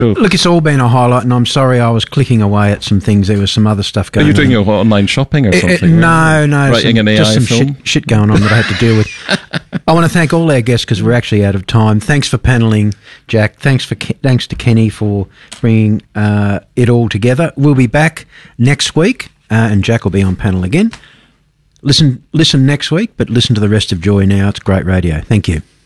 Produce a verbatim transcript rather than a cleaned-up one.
Cool. Look, it's all been a highlight, and I'm sorry I was clicking away at some things. There was some other stuff going on. Are you doing your online shopping or It- something? it- no, no. Writing some, an A I just some film? shit, shit going on that I had to deal with. I want to thank all our guests because we're actually out of time. Thanks for panelling, Jack. Thanks for Ke- thanks to Kenny for bringing uh, it all together. We'll be back next week, uh, and Jack will be on panel again. Listen, listen next week, but listen to the rest of Joy now. It's great radio. Thank you.